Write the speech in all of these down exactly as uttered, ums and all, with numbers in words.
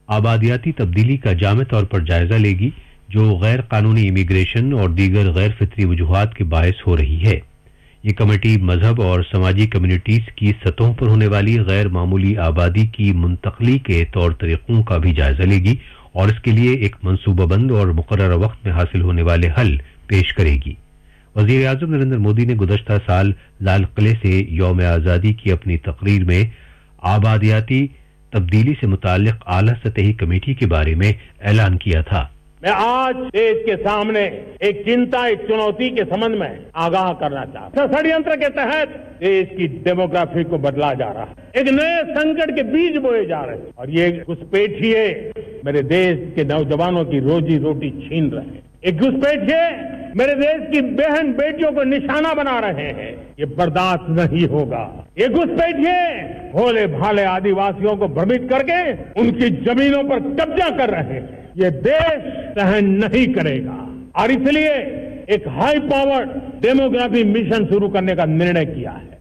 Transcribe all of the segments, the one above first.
آبادیاتی تبدیلی کا جامع طور پر جائزہ لے گی جو غیر قانونی امیگریشن اور دیگر غیر فطری وجوہات کے باعث ہو رہی ہے۔ یہ کمیٹی مذہب اور سماجی کمیونٹیز کی سطحوں پر ہونے والی غیر معمولی آبادی کی منتقلی کے طور طریقوں کا بھی جائزہ لے گی اور اس کے لیے ایک منصوبہ بند اور مقررہ وقت میں حاصل ہونے والے حل پیش کرے گی۔ وزیر اعظم نریندر مودی نے گزشتہ سال لال قلعے سے یوم آزادی کی اپنی تقریر میں آبادیاتی تبدیلی سے متعلق اعلیٰ سطحی کمیٹی کے بارے میں اعلان کیا تھا۔ میں آج دیش کے سامنے ایک چنتا ایک چنوتی کے سمبند میں آگاہ کرنا چاہتا ہوں۔ षڈیंتر کے تحت دیش کی ڈیموگرافی کو بدلا جا رہا ہے، ایک نئے سنکٹ کے بیج بوئے جا رہے ہیں اور یہ گھسپیٹھیے میرے دیش کے نوجوانوں کی روزی روٹی چھین رہے ہیں، ایک گھسپیٹھیے میرے دیش کی بہن بیٹیوں کو نشانہ بنا رہے ہیں۔ یہ برداشت نہیں ہوگا۔ یہ گھسپیٹھیے بھولے بھالے آدی واسیوں کو بھرمت کر کے ان کی زمینوں پر قبضہ کر رہے ہیں۔ یہ دیش سہن نہیں کرے گا اور اس لیے ایک ہائی پاور ڈیموگرافی مشن شروع کرنے کا نرنے کیا ہے۔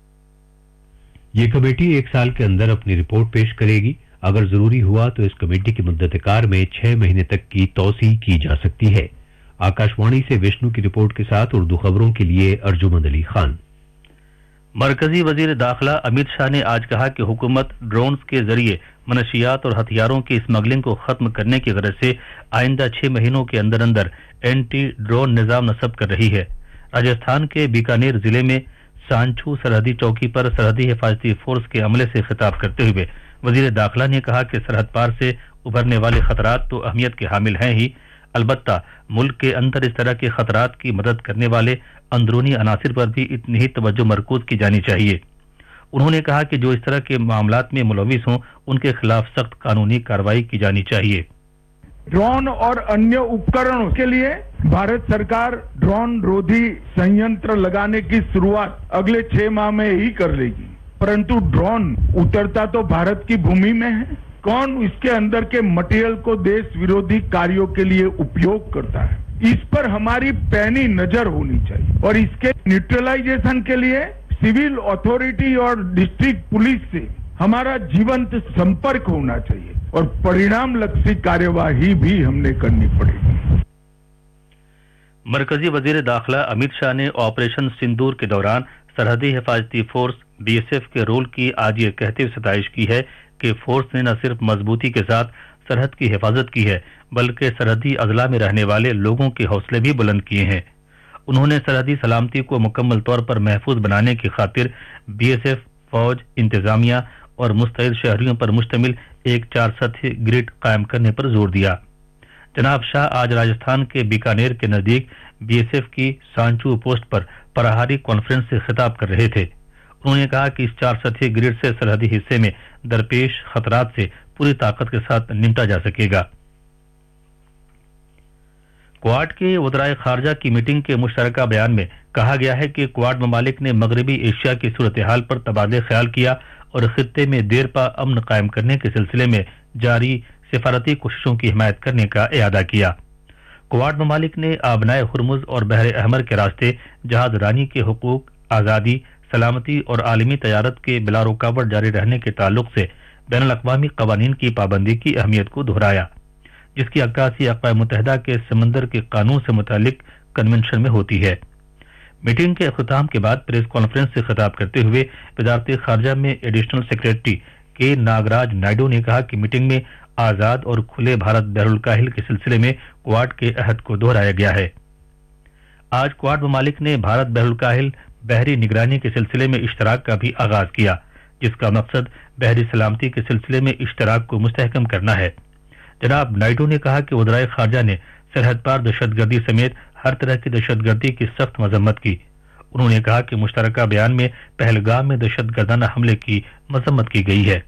یہ کمیٹی ایک سال کے اندر اپنی رپورٹ پیش کرے گی۔ اگر ضروری ہوا تو اس کمیٹی کی مدت کار میں چھ مہینے تک کی توسیع کی جا سکتی ہے۔ آکاشوانی سے وشنو کی رپورٹ کے ساتھ اردو خبروں کے لیے ارجمند علی خان۔ مرکزی وزیر داخلہ امت شاہ نے آج کہا کہ حکومت ڈرونز کے ذریعے منشیات اور ہتھیاروں کی اسمگلنگ کو ختم کرنے کی غرض سے آئندہ چھ مہینوں کے اندر اندر اینٹی ڈرون نظام نصب کر رہی ہے۔ راجستھان کے بیکانیر ضلع میں سانچو سرحدی چوکی پر سرحدی حفاظتی فورس کے عملے سے خطاب کرتے ہوئے وزیر داخلہ نے کہا کہ سرحد پار سے ابھرنے والے خطرات تو اہمیت کے حامل ہیں ہی، البتہ ملک کے اندر اس طرح کے خطرات کی مدد کرنے والے اندرونی عناصر پر بھی اتنی ہی توجہ مرکوز کی جانی چاہیے۔ انہوں نے کہا کہ جو اس طرح کے معاملات میں ملوث ہوں ان کے خلاف سخت قانونی کارروائی کی جانی چاہیے۔ ड्रोन और अन्य उपकरणों के लिए भारत सरकार ड्रोन रोधी संयंत्र लगाने की शुरुआत अगले छह माह में ही कर लेगी, परंतु ड्रोन उतरता तो भारत की भूमि में है। कौन इसके अंदर के मटेरियल को देश विरोधी कार्यों के लिए उपयोग करता है, इस पर हमारी पैनी नजर होनी चाहिए और इसके न्यूट्रलाइजेशन के लिए सिविल अथॉरिटी और डिस्ट्रिक्ट पुलिस से हमारा जीवंत संपर्क होना चाहिए और परिणाम लक्षी कार्यवाही भी हमने करनी पड़ेगी। मरकजी वजीर दाखिला अमित शाह ने ऑपरेशन सिंदूर के दौरान सरहदी हिफाजती फोर्स बी एस एफ के रोल की आज ये कहते हुए सताइश की है कि फोर्स ने न सिर्फ मजबूती के साथ सरहद की हिफाजत की है बल्कि सरहदी अजला में रहने वाले लोगों के हौसले भी बुलंद किए हैं। उन्होंने सरहदी सलामती को मुकम्मल तौर पर महफूज बनाने की खातिर बी एस एफ, फौज, इंतजामिया और मुस्तैद शहरियों पर मुश्तमिल एक चार सतही ग्रिड कायम करने पर जोर दिया। जनाब शाह आज राजस्थान के बीकानेर के नजदीक बी एस एफ की सांचू पोस्ट पर पराहारी कॉन्फ्रेंस से खिताब कर रहे थे। उन्होंने कहा कि इस चार सतही ग्रिड से सरहदी हिस्से में दरपेश खतरात से पूरी ताकत के साथ निपटा जा सकेगा। क्वाड के वज़राए खारजा की मीटिंग के मुश्तरका बयान में कहा गया है कि क्वाड ममालिक ने मगरबी एशिया की सूरत हाल पर तबादले ख्याल किया और खित्ते में देर पा अमन कायम करने के सिलसिले में जारी सिफारती कोशिशों की हिमायत करने का इरादा किया। क्वाड ममालिक ने आबनाए हुर्मुज और बहर अहमर के रास्ते जहाज रानी के हुकूक, आज़ादी, सलामती और आलमी तजारत के बिला रुकावट जारी रहने के ताल्लुक से बैनुल अक़वामी क़वानीन की पाबंदी की अहमियत को दोहराया, जिसकी अक्कासी अक़वाम मुत्तहिदा के समंदर के कानून से मुतालिक कन्वेंशन में होती है। मीटिंग के अख्ताम के बाद प्रेस कॉन्फ्रेंस से खिताब करते हुए वज़ारत खारजा में एडिशनल सेक्रेटरी के नागराज नायडू ने कहा कि मीटिंग में आज़ाद और खुले भारत बहरुल काहिल के सिलसिले में क्वाड के अहद को दोहराया गया है। आज क्वाड ममालिक ने भारत बहरुल काहिल बहरी निगरानी के सिलसिले में इश्तराक का भी आगाज किया, जिसका मकसद बहरी सलामती के सिलसिले में इश्तराक को मुस्तहकम करना है। जनाब नायडू ने कहा कि वज़राए खारजा ने सरहद पार दहशतगर्दी समेत हर तरह की दहशतगर्दी की सख्त मजम्मत की। उन्होंने कहा कि मुश्तरका बयान में पहलगाम में दहशतगर्दाना हमले की मजम्मत की गई है।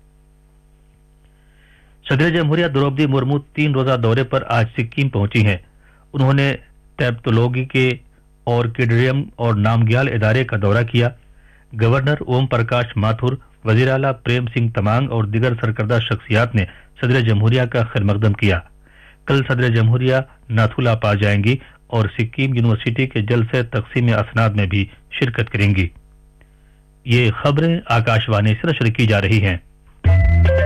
सदर जमहूरिया द्रौपदी मुर्मू तीन रोजा दौरे पर आज सिक्किम पहुंची हैं। उन्होंने टैप्टोलॉजी के और केडरियम और नामग्याल इदारे का दौरा किया। गवर्नर ओम प्रकाश माथुर, वजीर आला प्रेम सिंह तमांग और दिगर सरकर्दा शख्सियात ने सदर जमहूरिया का खैरमकदम किया। कल सदर जमहूरिया नाथुला पा जाएंगी और सिक्किम यूनिवर्सिटी के जलसे तकसीम असनाद में भी शिरकत करेंगी। ये खबरें आकाशवाणी से नशर की जा रही हैं।